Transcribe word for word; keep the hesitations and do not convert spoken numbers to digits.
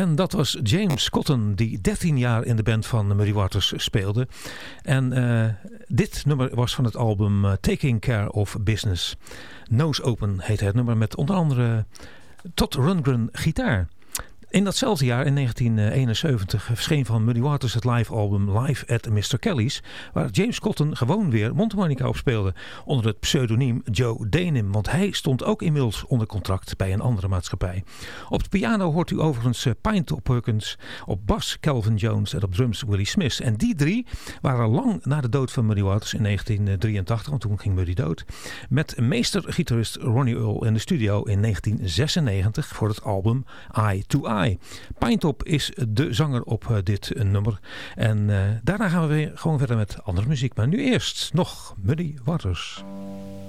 En dat was James Cotton, die dertien jaar in de band van Muddy Waters speelde. En uh, dit nummer was van het album uh, Taking Care of Business. Nose Open heet het nummer met onder andere Todd Rundgren gitaar. In datzelfde jaar, in negentien eenenzeventig, verscheen van Muddy Waters het live album Live at mister Kelly's, waar James Cotton gewoon weer mondharmonica op speelde, onder het pseudoniem Joe Danim, want hij stond ook inmiddels onder contract bij een andere maatschappij. Op de piano hoort u overigens Pine Top Perkins, op bas Calvin Jones en op drums Willie Smith. En die drie waren lang na de dood van Muddy Waters in negentien drieëntachtig, want toen ging Muddy dood, met meestergitarist Ronnie Earl in de studio in negentien zesennegentig voor het album Eye to Eye. Pinetop is de zanger op uh, dit uh, nummer. En uh, daarna gaan we weer gewoon verder met andere muziek. Maar nu eerst nog Muddy Waters.